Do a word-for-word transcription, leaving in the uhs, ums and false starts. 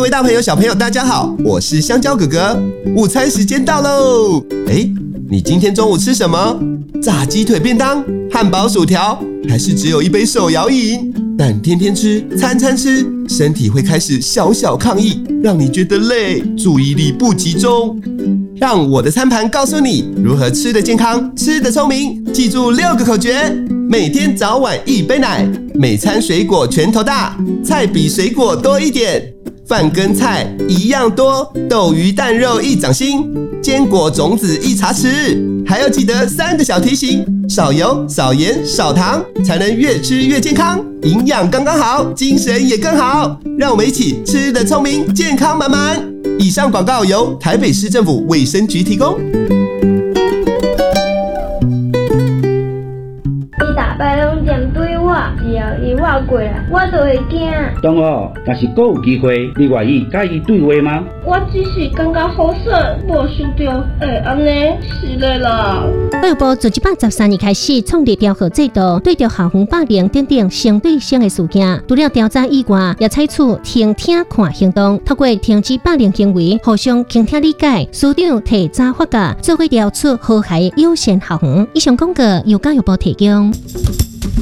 位大朋友、小朋友，大家好，我是香蕉哥哥。午餐时间到喽！哎，你今天中午吃什么？炸鸡腿便当、汉堡、薯条，还是只有一杯手摇饮？但天天吃，餐餐吃，身体会开始小小抗议，让你觉得累，注意力不集中。让我的餐盘告诉你如何吃得健康，吃得聪明。记住六个口诀：每天早晚一杯奶，每餐水果拳头大，菜比水果多一点，饭跟菜一样多，豆鱼蛋肉一掌心，坚果种子一茶匙。还要记得三个小提醒：少油、少盐、少糖，才能越吃越健康，营养刚刚好，精神也更好。让我们一起吃得聪明，健康满满。以上广告由台北市政府卫生局提供。 伊大摆拢针对我，只要伊我过来，我就会惊。 同学，若是还有机会，你愿意甲伊对话吗？ 我只是感觉好势，无想到会安尼，是的啦。 教育部自一百十三年开始创立调核制度，对着校园霸凌等等相对性的事件，除了调查以外，也采取听听看行动，透过停止霸凌行为，互相倾听理解。署长提早发假，做伙调出和谐的友善校园。以上广告由教育部提供。